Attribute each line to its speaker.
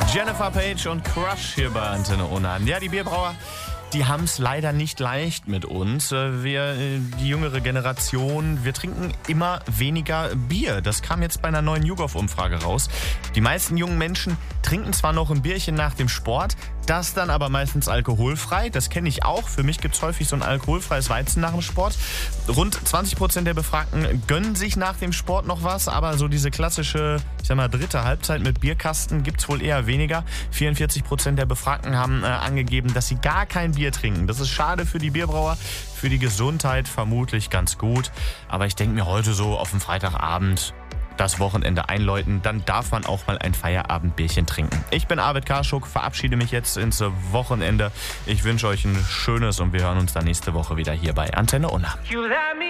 Speaker 1: Jennifer Page und Crush hier bei Antenne Unheim. Ja, die Bierbrauer, die haben es leider nicht leicht mit uns. Die jüngere Generation, wir trinken immer weniger Bier. Das kam jetzt bei einer neuen YouGov-Umfrage raus. Die meisten jungen Menschen trinken zwar noch ein Bierchen nach dem Sport, das dann aber meistens alkoholfrei. Das kenne ich auch. Für mich gibt es häufig so ein alkoholfreies Weizen nach dem Sport. Rund 20% der Befragten gönnen sich nach dem Sport noch was, aber so diese klassische, dritte Halbzeit mit Bierkasten gibt es wohl eher weniger. 44% der Befragten haben angegeben, dass sie gar kein Bier trinken. Das ist schade für die Bierbrauer, für die Gesundheit vermutlich ganz gut. Aber ich denke mir heute so auf dem Freitagabend das Wochenende einläuten, dann darf man auch mal ein Feierabendbierchen trinken. Ich bin Arvid Karschuk, verabschiede mich jetzt ins Wochenende. Ich wünsche euch ein schönes und wir hören uns dann nächste Woche wieder hier bei Antenne Unheim.